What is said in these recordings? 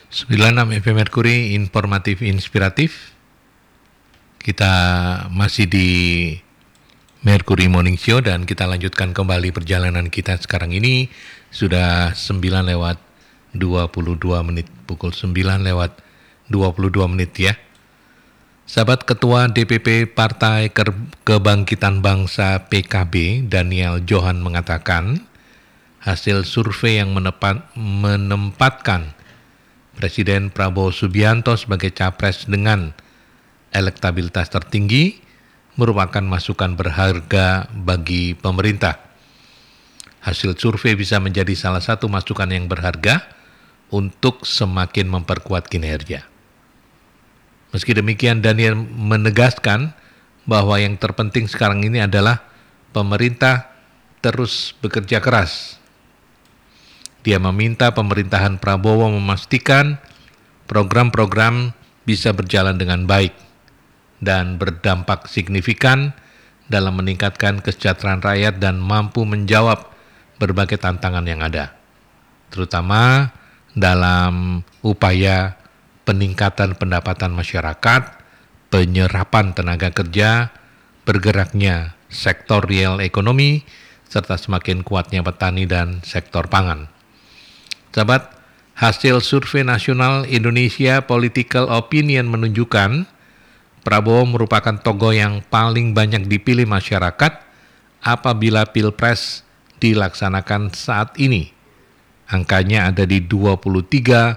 96 FM Merkuri, informatif inspiratif. Kita masih di Merkuri Morning Show dan kita lanjutkan kembali perjalanan kita sekarang ini. Sudah 9 lewat 22 menit, pukul 9 lewat 22 menit ya. Sahabat Ketua DPP Partai Kebangkitan Bangsa PKB, Daniel Johan mengatakan, hasil survei yang menempatkan Presiden Prabowo Subianto sebagai capres dengan elektabilitas tertinggi merupakan masukan berharga bagi pemerintah. Hasil survei bisa menjadi salah satu masukan yang berharga untuk semakin memperkuat kinerja. Meski demikian, Daniel menegaskan bahwa yang terpenting sekarang ini adalah pemerintah terus bekerja keras. Dia meminta pemerintahan Prabowo memastikan program-program bisa berjalan dengan baik dan berdampak signifikan dalam meningkatkan kesejahteraan rakyat dan mampu menjawab berbagai tantangan yang ada, terutama dalam upaya peningkatan pendapatan masyarakat, penyerapan tenaga kerja, bergeraknya sektor real ekonomi, serta semakin kuatnya petani dan sektor pangan. Sahabat, hasil survei nasional Indonesia Political Opinion menunjukkan Prabowo merupakan tokoh yang paling banyak dipilih masyarakat apabila Pilpres dilaksanakan saat ini. Angkanya ada di 23,4%.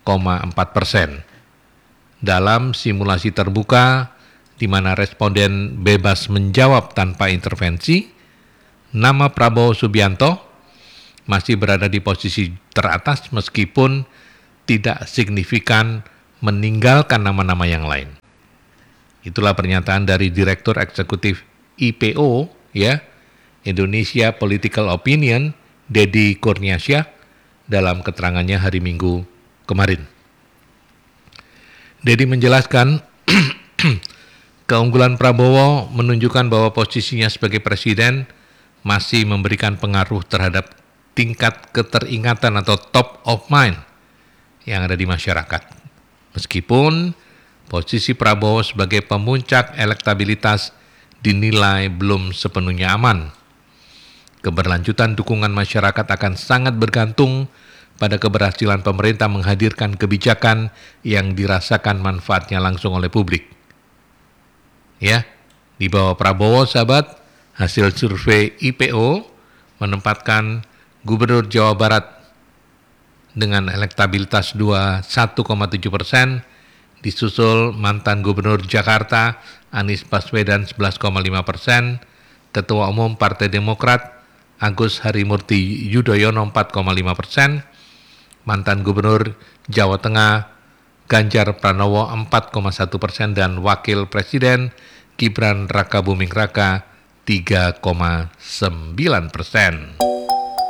Dalam simulasi terbuka, di mana responden bebas menjawab tanpa intervensi, nama Prabowo Subianto masih berada di posisi teratas meskipun tidak signifikan meninggalkan nama-nama yang lain. Itulah pernyataan dari Direktur Eksekutif IPO ya, Indonesia Political Opinion, Deddy Kurniasyah dalam keterangannya hari Minggu kemarin. Deddy menjelaskan keunggulan Prabowo menunjukkan bahwa posisinya sebagai presiden masih memberikan pengaruh terhadap tingkat keteringatan atau top of mind yang ada di masyarakat. Meskipun posisi Prabowo sebagai pemuncak elektabilitas dinilai belum sepenuhnya aman, keberlanjutan dukungan masyarakat akan sangat bergantung pada keberhasilan pemerintah menghadirkan kebijakan yang dirasakan manfaatnya langsung oleh publik. Ya, di bawah Prabowo, sahabat, hasil survei IPO menempatkan Gubernur Jawa Barat dengan elektabilitas 21,7%, disusul mantan Gubernur Jakarta Anies Baswedan 11,5%, Ketua Umum Partai Demokrat Agus Harimurti Yudhoyono 4,5%, mantan Gubernur Jawa Tengah Ganjar Pranowo 4,1% dan Wakil Presiden Gibran Rakabuming Raka 3,9%.